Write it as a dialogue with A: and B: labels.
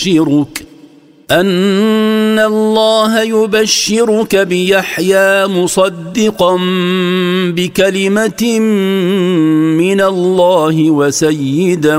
A: أن الله يبشرك بيحيى مصدقا بكلمة من الله وسيدا